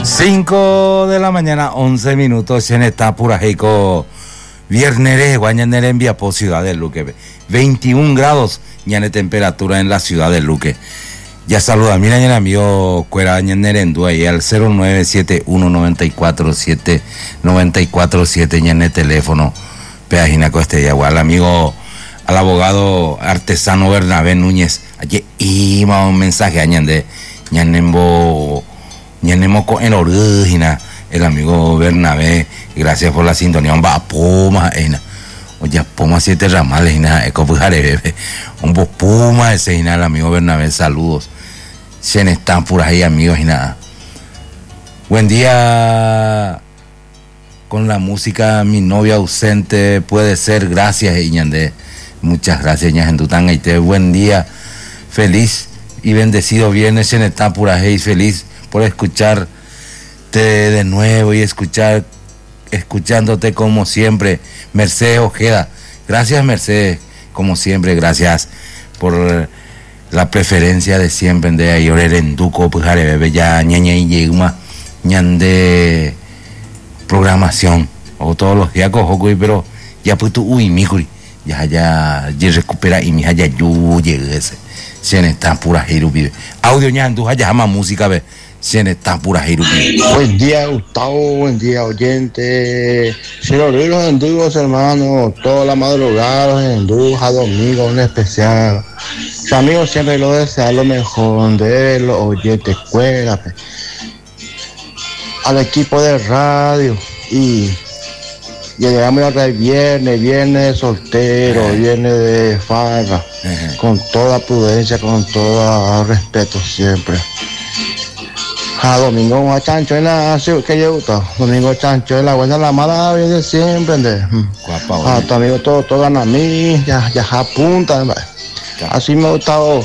5 de la mañana, 11 minutos en esta pura heico. Viernes, guañanere en Viapó, ciudad de Luque. 21 grados, ya de temperatura en la ciudad de Luque. Ya saluda, mira, ya amigo Cuera Ñanere en Dua, y al 0971947947, ya en el teléfono. Peajina Coste, igual, amigo, al abogado artesano Bernabé Núñez. Ayer iba un mensaje a Ñande, Ñanembo en origen, el amigo Bernabé, gracias por la sintonía. Va a Puma, oye, Puma 7 ramales, un Puma ese, el amigo Bernabé, saludos. Se están por ahí, amigos, y nada. Buen día con la música, mi novia ausente, puede ser, gracias, Iñande. Muchas gracias, Ñajendután, y te buen día, feliz y bendecido viernes, se están por ahí, feliz por escucharte de nuevo y escuchándote como siempre, Mercedes Ojeda. Gracias, Mercedes, como siempre, gracias por la preferencia de siempre de ayer en Duco, pues bebé ya ñaña y lleguma ñande programación o todos los días cojo, pero ya pues tú uy micuri ya recupera y mi ya yo llegué ese se está pura giru vive audio ñandu ya ama música ve se está pura giru vive. Buen día, Gustavo, buen día, oyente. Señor los endugos, hermano, toda la madrugada los endugos a domingo en especial. Sus amigos siempre lo desean lo mejor de los oyentes, cuélate. Al equipo de radio y llegamos al viernes de soltero, viernes de farra, con toda prudencia, con todo respeto siempre. A domingo a chancho en la que yo gusta, domingo chancho en la buena la mala viene siempre a tu amigo todo gana a mí, ya apunta, así me ha gustado,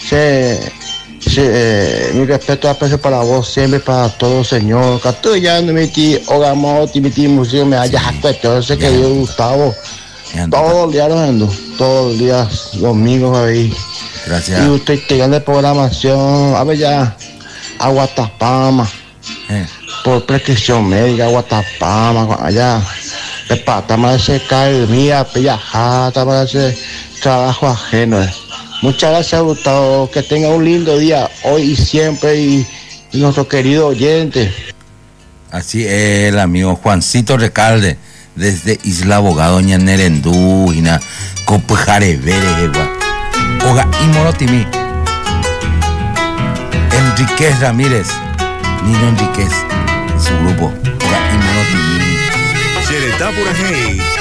mi respeto y aprecio para vos siempre, para todo señor, que tú ya no me ti ogamos, mi museo me haya aspecto, ese que yo Gustavo, todo el día todos los días, domingos ahí. Gracias. Y usted llegando de programación, a ver ya. Aguatapama, por prescripción médica, Aguatapama, allá, Pepatama, ese cae mía, Pellajata, para ese trabajo ajeno. Muchas gracias, Gustavo, que tenga un lindo día hoy y siempre, y nuestro querido oyente. Así es, el amigo Juancito Recalde, desde Isla Abogado, Ñanere Endúgina, Copujarevere, Oga y Morotimi. Enríquez Ramírez, Nino Enríquez, su grupo.